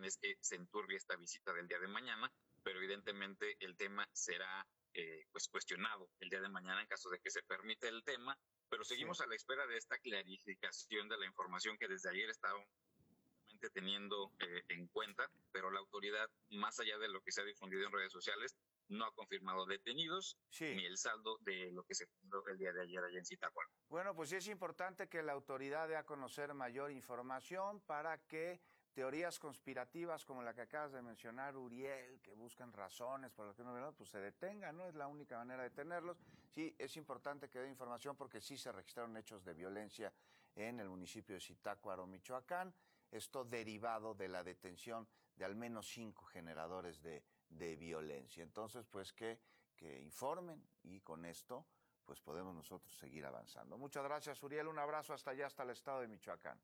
es que se enturbie esta visita del día de mañana, pero evidentemente el tema será pues cuestionado el día de mañana en caso de que se permita el tema, pero seguimos a la espera de esta clarificación de la información que desde ayer estaban teniendo en cuenta, pero la autoridad, más allá de lo que se ha difundido en redes sociales, no ha confirmado detenidos ni el saldo de lo que se fundó el día de ayer allá en Zitácuaro. Bueno, pues sí es importante que la autoridad dé a conocer mayor información para que teorías conspirativas como la que acabas de mencionar, Uriel, que buscan razones por las que no, pues se detengan, ¿no? Es la única manera de detenerlos. Sí, es importante que dé información porque sí se registraron hechos de violencia en el municipio de Zitácuaro, Michoacán. Esto derivado de la detención de al menos 5 generadores de violencia. Entonces, pues que informen y con esto pues podemos nosotros seguir avanzando. Muchas gracias, Uriel. Un abrazo hasta allá, hasta el estado de Michoacán.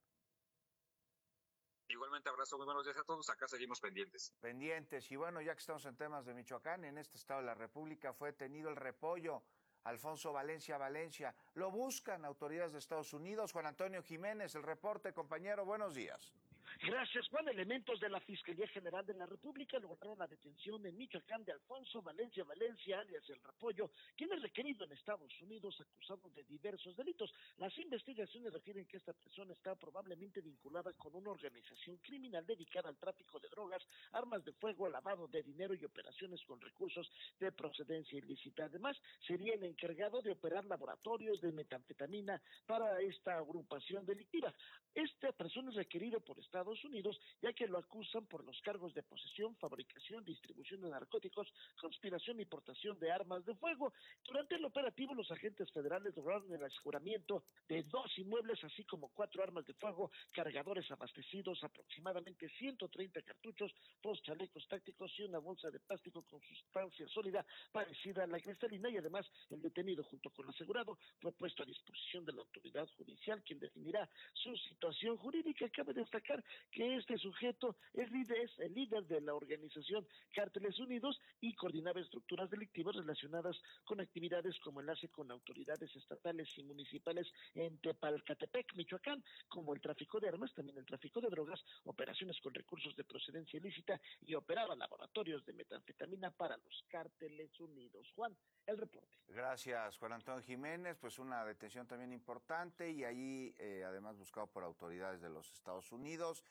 Igualmente abrazo, muy buenos días a todos. Acá seguimos pendientes. Pendientes. Y bueno, ya que estamos en temas de Michoacán, en este estado de la República fue detenido el repollo Alfonso Valencia. Lo buscan autoridades de Estados Unidos. Juan Antonio Jiménez, el reporte, compañero. Buenos días. Gracias, Juan. Elementos de la Fiscalía General de la República lograron la detención en Michoacán de Alfonso Valencia, alias El Repollo, quien es requerido en Estados Unidos acusado de diversos delitos. Las investigaciones refieren que esta persona está probablemente vinculada con una organización criminal dedicada al tráfico de drogas, armas de fuego, lavado de dinero y operaciones con recursos de procedencia ilícita. Además, sería el encargado de operar laboratorios de metanfetamina para esta agrupación delictiva. Esta persona es requerido por Estados Unidos, ya que lo acusan por los cargos de posesión, fabricación, distribución de narcóticos, conspiración y portación de armas de fuego. Durante el operativo, los agentes federales lograron el aseguramiento de 2 inmuebles, así como 4 armas de fuego, cargadores abastecidos, aproximadamente 130 cartuchos, 2 chalecos tácticos y una bolsa de plástico con sustancia sólida parecida a la cristalina, y además el detenido junto con el asegurado fue puesto a disposición de la autoridad judicial, quien definirá su situación jurídica. Cabe destacar que este sujeto es el líder de la organización Cárteles Unidos y coordinaba estructuras delictivas relacionadas con actividades como enlace con autoridades estatales y municipales en Tepalcatepec, Michoacán, como el tráfico de armas, también el tráfico de drogas, operaciones con recursos de procedencia ilícita, y operaba laboratorios de metanfetamina para los Cárteles Unidos. Juan, el reporte. Gracias, Juan Antonio Jiménez. Pues una detención también importante y ahí además buscado por autoridades de los Estados Unidos.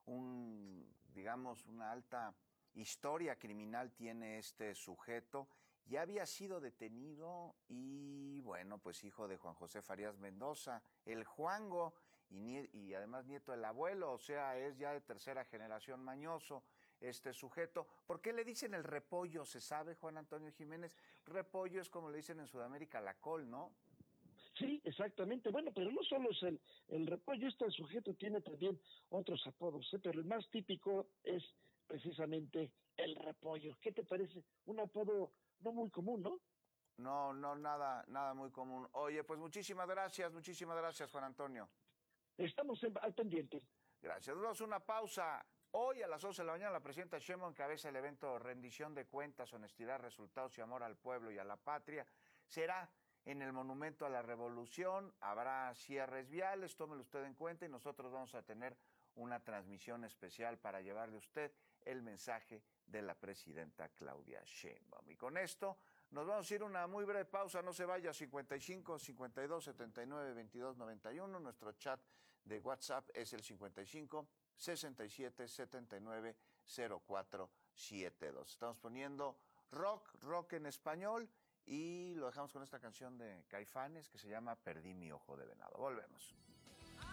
Una alta historia criminal tiene este sujeto. Ya había sido detenido y bueno, pues hijo de Juan José Farías Mendoza, el Juango, y además nieto del abuelo, o sea, es ya de tercera generación mañoso este sujeto. ¿Por qué le dicen el repollo? ¿Se sabe, Juan Antonio Jiménez? Repollo es como le dicen en Sudamérica la col, ¿no? Sí, exactamente. Bueno, pero no solo es el repollo, este sujeto tiene también otros apodos, pero el más típico es precisamente el repollo. ¿Qué te parece? Un apodo no muy común, ¿no? No, nada muy común. Oye, pues muchísimas gracias, Juan Antonio. Estamos al pendiente. Gracias. Damos una pausa. Hoy a las 11 de la mañana la presidenta Sheinbaum encabeza el evento Rendición de Cuentas, Honestidad, Resultados y Amor al Pueblo y a la Patria. Será en el Monumento a la Revolución, habrá cierres viales, tómelo usted en cuenta y nosotros vamos a tener una transmisión especial para llevarle a usted el mensaje de la presidenta Claudia Sheinbaum. Y con esto nos vamos a ir a una muy breve pausa, no se vaya, 55 52 79 22 91, nuestro chat de WhatsApp es el 55 67 79 04 72. Estamos poniendo rock en español y lo dejamos con esta canción de Caifanes que se llama Perdí mi ojo de venado. Volvemos.